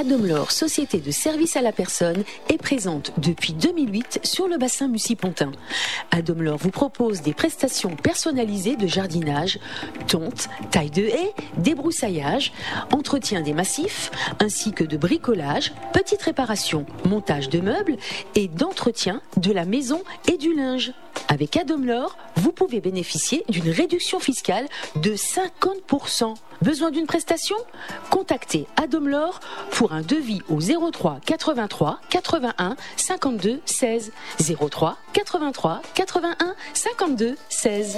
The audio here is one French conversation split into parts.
Adomlor, société de service à la personne, est présente depuis 2008 sur le bassin Mussy-Pontin. Adomlor vous propose des prestations personnalisées de jardinage, tonte, taille de haies, débroussaillage, entretien des massifs, ainsi que de bricolage, petites réparations, montage de meubles et d'entretien de la maison et du linge. Avec Adomlor, vous pouvez bénéficier d'une réduction fiscale de 50%. Besoin d'une prestation ? Contactez Adomlor pour un devis au 03 83 81 52 16. 03 83 81 52 16.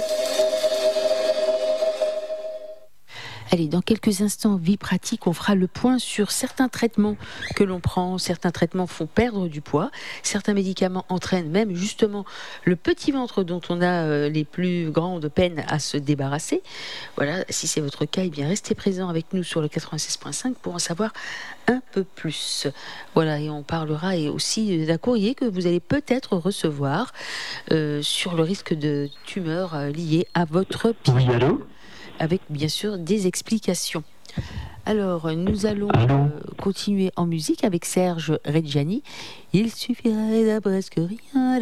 Allez, dans quelques instants, vie pratique, on fera le point sur certains traitements que l'on prend. Certains traitements font perdre du poids. Certains médicaments entraînent même justement le petit ventre dont on a les plus grandes peines à se débarrasser. Voilà, si c'est votre cas, eh bien restez présents avec nous sur le 96.5 pour en savoir un peu plus. Voilà, et on parlera et aussi d'un courrier que vous allez peut-être recevoir sur le risque de tumeur lié à votre pied. Oui, allô ? Avec bien sûr des explications. Alors, nous allons continuer en musique avec Serge Reggiani. Il suffirait d'un presque rien.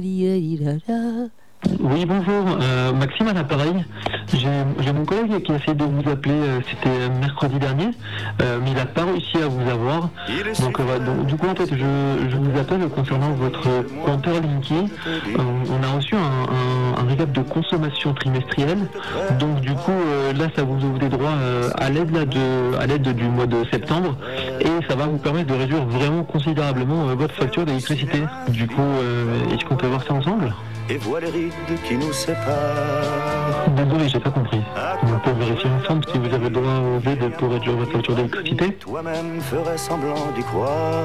Oui, bonjour, Maxime à l'appareil. J'ai mon collègue qui a essayé de vous appeler, c'était mercredi dernier, mais il n'a pas réussi à vous avoir. Donc, du coup, en fait, je vous appelle concernant votre compteur Linky. On a reçu un récap de consommation trimestrielle. Donc, du coup, là, ça vous ouvre des droits à l'aide du mois de septembre. Et ça va vous permettre de réduire vraiment considérablement votre facture d'électricité. Du coup, est-ce qu'on peut voir ça ensemble ? Et vois les rides qui nous séparent. Désolé, j'ai pas compris. On peut vérifier ensemble si vous avez droit aux aides pour réduire votre facture d'électricité. Toi-même ferais semblant d'y croire.